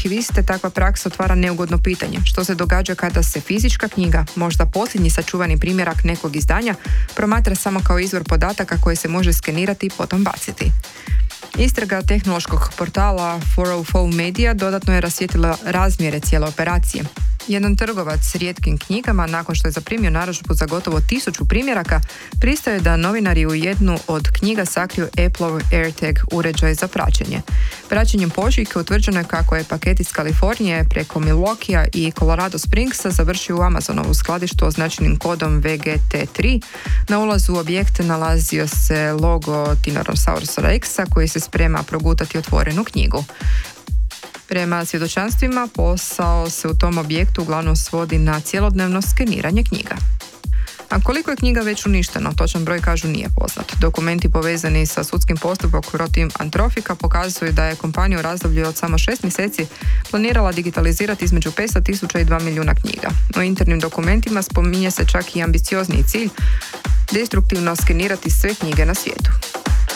arhiviste takva praksa otvara neugodno pitanje. Što se događa kada se fizička knjiga, možda posljednji sačuvani primjerak nekog izdanja, promatra samo kao izvor podataka koje se može skenirati i potom baciti? Istraga tehnološkog portala 404 Media dodatno je rasvijetlila razmjere cijele operacije. Jedan trgovac s rijetkim knjigama, nakon što je zaprimio narudžbu za gotovo 1000 primjeraka, pristao je da novinari u jednu od knjiga sakriju Appleov AirTag uređaj za praćenje. Praćenjem pošiljke utvrđeno je kako je paket iz Kalifornije preko Milwaukeea i Colorado Springsa završio u Amazonovu skladištu označenim kodom VGT3. Na ulazu u objekt nalazio se logo Tyrannosaurusa Rexa koji se sprema progutati otvorenu knjigu. Prema svjedočanstvima, posao se u tom objektu uglavnom svodi na cjelodnevno skeniranje knjiga. A koliko je knjiga već uništeno, točan broj kažu nije poznat. Dokumenti povezani sa sudskim postupkom protiv Anthropica pokazuju da je kompanija u razdoblju od samo 6 mjeseci planirala digitalizirati između 500.000 i 2 milijuna knjiga. U internim dokumentima spominje se čak i ambiciozniji cilj, destruktivno skenirati sve knjige na svijetu.